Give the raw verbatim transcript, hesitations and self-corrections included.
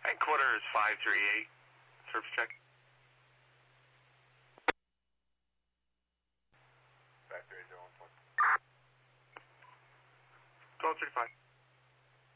Quarter is five three eight. Surface check. five three zero one four. twelve thirty-five.